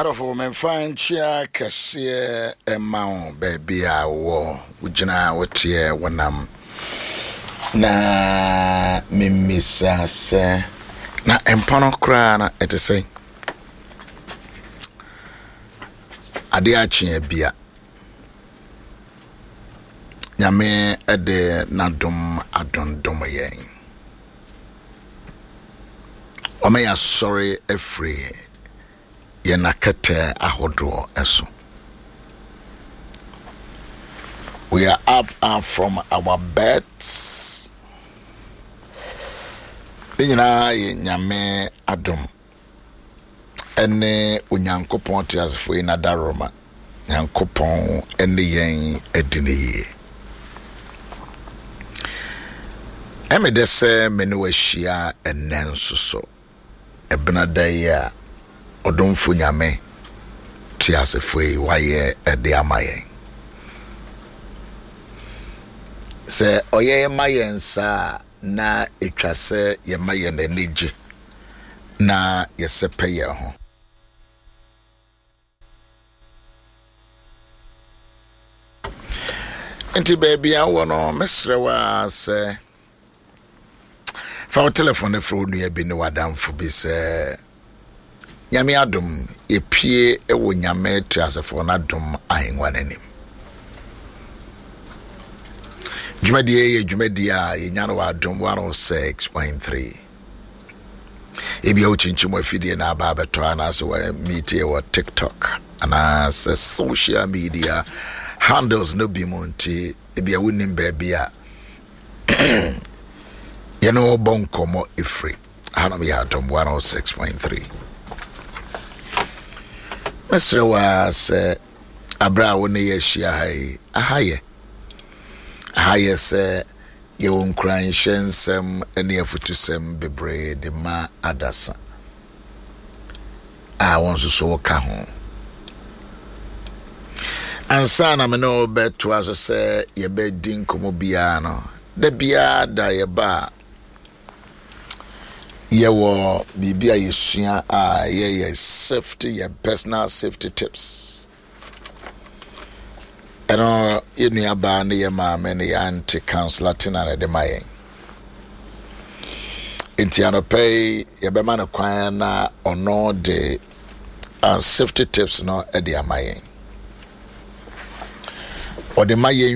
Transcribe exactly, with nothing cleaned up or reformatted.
Adofo men fan chia kase ema baby a wo ugina wotie wonam na mimisa se na empono kra na etese ade achi bia nyame ede nadom adondom yen o me ya sorry every yenakete ahodo eso. We are up uh, from our beds. Nyina nyame adom ene onyankopon te asefo ina daroma nyankopon ene yen ediniye emedese menwahia enensoso ebnadaya odomfo nyame ti asefo waye ede amayen se oye mayen sa na etwase ye mayen energy na yesepe ye ho enti baby awono mesrewa se fa telephone fro nu ye bi ni wadamfo bi se nyame adom epie ewo nyame triasefo na dom ahenwa nanim jumadi ye jumadi a yenyana wa dom one oh six point three ebi o chinchimo afidie na aba beto ana so wa meet wa TikTok ana se social media handles no bi monti ebi a wonim baby a you know bonkomo ifri hana me adom one oh six point three Mister was abra woni ye hia hai ahaye ahaye se ye won kran hyensem ene afutusem bebre de ma adasa a won so so ka ho ansa na me no beto aso se ye be din komo bia no da bia da ye ba yewo bibia yesua a ye ye safety and personal safety tips eno yenu aba ne ye ma me ne anti counselor tina de mayen entiano pay ye be ma ne kwan na ono de uh, safety tips no e de amayen o de mayen